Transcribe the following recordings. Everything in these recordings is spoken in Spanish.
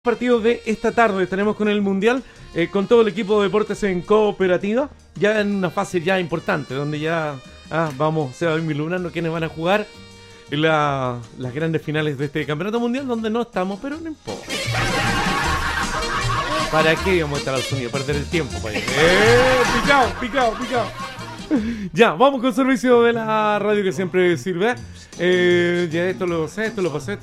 Partidos de esta tarde estaremos con el Mundial, con todo el equipo de deportes en cooperativa, ya en una fase ya importante, donde ya se va a iluminando quiénes van a jugar en las grandes finales de este campeonato mundial, donde no estamos, pero no importa. ¿Para qué vamos a estar al sonido? Perder el tiempo, país. Picao. Ya, vamos con servicio de la radio que siempre sirve. Ya esto lo pasé.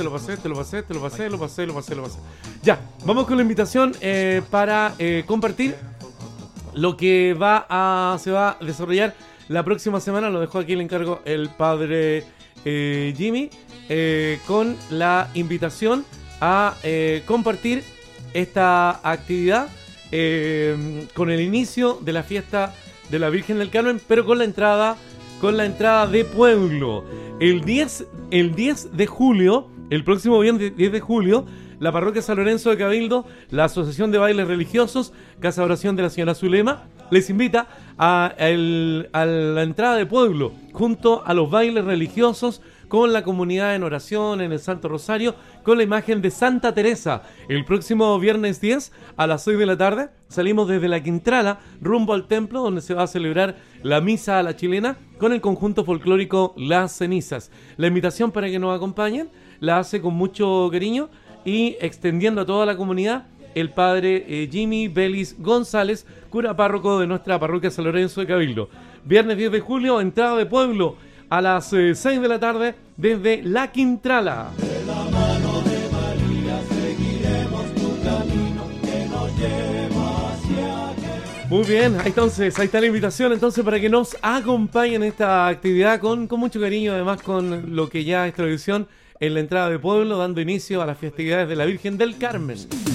Ya, vamos con la invitación para compartir lo que se va a desarrollar la próxima semana. Lo dejó aquí el encargo el padre Jimmy, con la invitación a compartir esta actividad con el inicio de la fiesta de la Virgen del Carmen, pero con la entrada de pueblo. El 10 de julio, el próximo viernes 10 de julio, la parroquia San Lorenzo de Cabildo, la Asociación de Bailes Religiosos, Casa de Oración de la Señora Zulema, les invita a la entrada de pueblo, junto a los bailes religiosos, con la comunidad en oración, en el Santo Rosario, con la imagen de Santa Teresa. El próximo viernes 10 a las 6 de la tarde salimos desde la Quintrala rumbo al templo, donde se va a celebrar la misa a la chilena con el conjunto folclórico Las Cenizas. La invitación para que nos acompañen la hace con mucho cariño y extendiendo a toda la comunidad el padre Jimmy Belis González, cura párroco de nuestra parroquia San Lorenzo de Cabildo. Viernes 10 de julio, entrada de pueblo a las 6 de la tarde desde la Quintrala. De la mano de María seguiremos tu camino que nos lleva hacia aquel. Muy bien, ahí está la invitación entonces para que nos acompañen en esta actividad con mucho cariño, además con lo que ya es tradición en la entrada de pueblo, dando inicio a las festividades de la Virgen del Carmen.